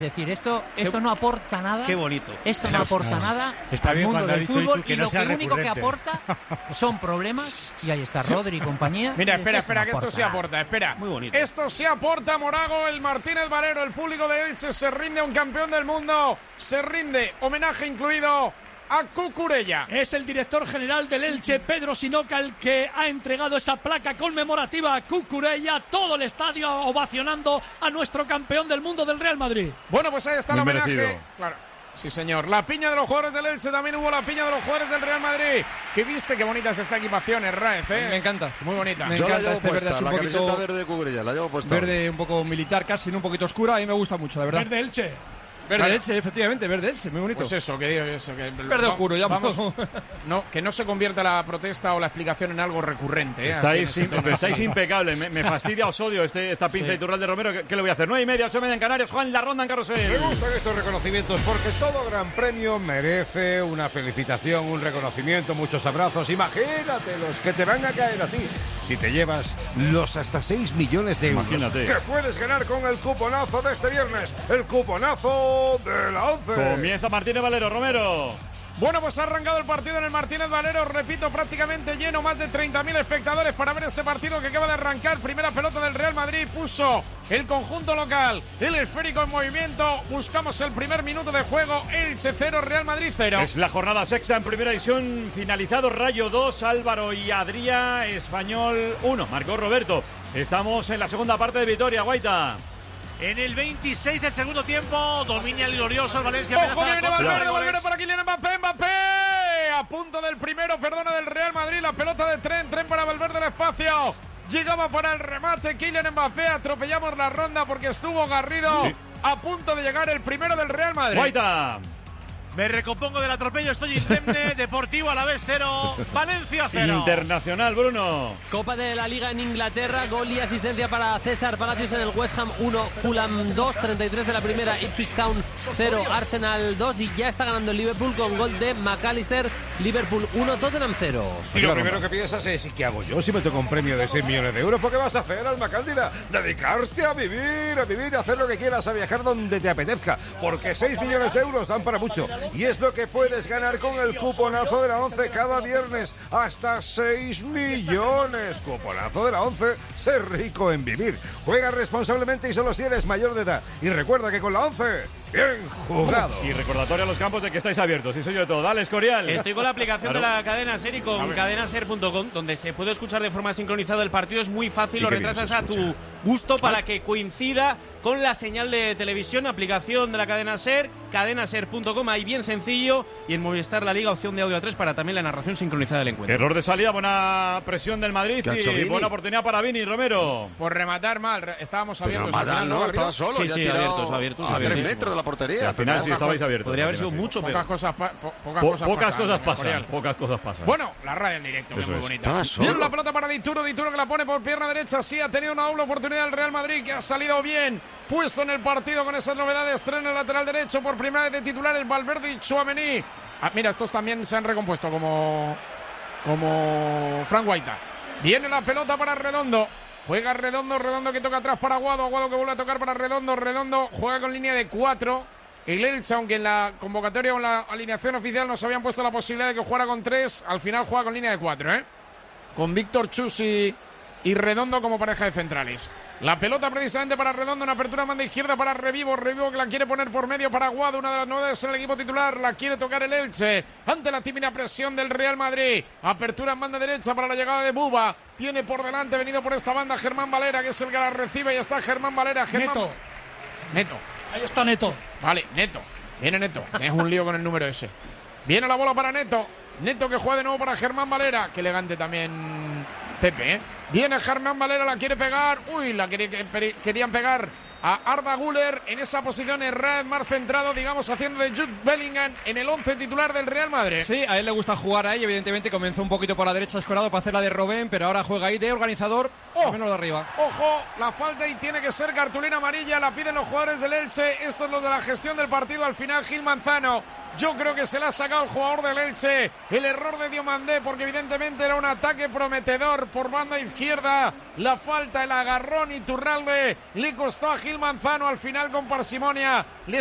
Es decir, esto no aporta nada. Qué bonito. Esto no aporta nada Está al bien mundo cuando ha del dicho fútbol Itu que y no lo sea único que recurrente. aporta son problemas. Y ahí está Rodri y compañía. Mira, espera, Esto no que esto aporta sí nada. aporta, espera. Muy bonito. Esto sí aporta, Morago, el Martínez Valero, el público de Elche se rinde a un campeón del mundo, se rinde, homenaje incluido a Cucurella. Es el director general del Elche, Pedro Sinoca, el que ha entregado esa placa conmemorativa a Cucurella, todo el estadio ovacionando a nuestro campeón del mundo del Real Madrid. Bueno, pues ahí está el Muy homenaje. merecido. Claro. Sí, señor. La piña de los jugadores del Elche, también hubo la piña de los jugadores del Real Madrid. ¿Qué viste? Qué bonita es esta equipación, Raez, ¿eh? Me encanta. Muy bonita. Me Yo la encanta llevo este puesta, verde así un la poquito camiseta verde de Cucurella, la llevo puesta. verde un poco militar casi, un poquito oscura. A mí me gusta mucho, la verdad. Verde Elche. Verde Claro. Elche, efectivamente, verde Elche, muy bonito. Pues eso, que digo eso. Que Verde oscuro, ya vamos. No, que no se convierta la protesta o la explicación en algo recurrente. Así Estáis impecables. Me fastidia, os odio esta pinza de Iturralde Romero. ¿Qué le voy a hacer? 9:30, 8:30 en Canarias. Juan, la ronda en Me Carrusel. gustan estos reconocimientos porque todo gran premio merece una felicitación, un reconocimiento, muchos abrazos. Imagínate los que te van a caer a ti si te llevas los hasta 6 millones de euros Imagínate. que puedes ganar con el cuponazo de este viernes, el cuponazo de la 11. Comienza Martínez Valero, Romero. Bueno, pues ha arrancado el partido en el Martínez Valero, repito, prácticamente lleno, más de 30.000 espectadores para ver este partido que acaba de arrancar. Primera pelota del Real Madrid, puso el conjunto local, el esférico en movimiento. Buscamos el primer minuto de juego, Elche 0, Real Madrid 0. Es la jornada sexta en primera división. Finalizado Rayo 2, Álvaro y Adrià, Español 1. Marcó Roberto. Estamos en la segunda parte de Vitoria, Guaita. En el 26 del segundo tiempo, domina el glorioso el Valencia. Ojo que viene Valverde, Cuidado. Valverde para Kylian Mbappé, a punto del primero, perdona, del Real Madrid, la pelota de Tren para Valverde el espacio, llegaba para el remate Kylian Mbappé, atropellamos la ronda porque estuvo Garrido, Sí. a punto de llegar el primero del Real Madrid. Guaita. Me recompongo del atropello, estoy indemne. Deportivo Alavés 0, Valencia 0. Internacional, Bruno. Copa de la Liga en Inglaterra, gol y asistencia para César Palacios en el West Ham 1, Fulham 2, 33 de la primera, Ipswich Town 0, Arsenal 2 y ya está ganando el Liverpool con gol de McAllister, Liverpool 1, Tottenham 0. Y lo primero que piensas es, ¿y qué hago yo si me toca un premio de 6 millones de euros? ¿Por qué vas a hacer, Alma Cándida? Dedicarte a vivir, a hacer lo que quieras, a viajar donde te apetezca. Porque 6 millones de euros dan para mucho. Y es lo que puedes ganar con el cuponazo de la 11 cada viernes. Hasta 6 millones. Cuponazo de la 11. Ser rico en vivir. Juega responsablemente y solo si eres mayor de edad. Y recuerda que con la 11, bien jugado. Y recordatorio a los campos de que estáis abiertos. Y soy yo de todo. Dale, Escorial. Estoy con la aplicación Claro. de la cadena SER y con cadenaser.com, donde se puede escuchar de forma sincronizada el partido. Es muy fácil, ¿Y lo qué bien retrasas se a tu gusto para que coincida con la señal de televisión. Aplicación de la cadena SER, cadenaser.com, ahí bien sencillo. Y en Movistar La Liga, opción de audio a 3 para también la narración sincronizada del encuentro. Error de salida, buena presión del Madrid ¿Qué ha hecho y Vini? buena oportunidad para Vini, Romero. Por rematar mal, estábamos Pero abiertos. al Madán final, no, Garrido? estaba solo, Sí, ya sí, ha tirado abiertos, a 3 abiertísimo. metros de la portería. Al final sí estabais abiertos. Podría haber al final sido sí. mucho Pocas peor. cosas, Pocas cosas pasan. Escorial. Pocas cosas pasan. Bueno, la radio en directo, que es Eso muy es. bonita. Estaba solo. Viene la pelota para Dituro que la pone por pierna derecha. Sí, ha tenido una doble oportunidad el Real Madrid, que ha salido bien puesto en el partido con esas novedades. Estrena el lateral derecho por primera vez de titular el Valverde y Tchouaméni. Mira, estos también se han recompuesto como Frank Guaita. Viene la pelota para Redondo. Juega Redondo que toca atrás para Aguado que vuelve a tocar para Redondo juega con línea de 4. El Elche, aunque en la convocatoria o en la alineación oficial nos habían puesto la posibilidad de que jugara con 3, al final juega con línea de 4, con Víctor Chus y Redondo como pareja de centrales. La pelota precisamente para Redondo, una apertura banda izquierda para Revivo que la quiere poner por medio para Aguado, una de las novedades en el equipo titular, la quiere tocar el Elche ante la tímida presión del Real Madrid. Apertura en banda derecha para la llegada de Buba, tiene por delante, venido por esta banda Germán Valera, que es el que la recibe, y está Germán Valera. Neto. Ahí está Neto. Vale, Neto. Viene Neto. Es un lío con el número ese. Viene la bola para Neto. Neto que juega de nuevo para Germán Valera. Qué elegante también Pepe, Viene Germán Valera, la quiere pegar. Uy, la querían pegar a Arda Güler en esa posición errada, más centrado, digamos, haciendo de Jude Bellingham en el 11 titular del Real Madrid. Sí, a él le gusta jugar ahí, evidentemente comenzó un poquito por la derecha escorado para hacer la de Robben, pero ahora juega ahí de organizador, al menos de arriba. Ojo, la falta y tiene que ser cartulina amarilla, la piden los jugadores del Elche. Esto es lo de la gestión del partido al final. Gil Manzano, yo creo que se la ha sacado el jugador del Elche, el error de Diomandé, porque evidentemente era un ataque prometedor por banda izquierda. La falta, el agarrón, Iturralde le costó a Gil Gil Manzano al final con parsimonia.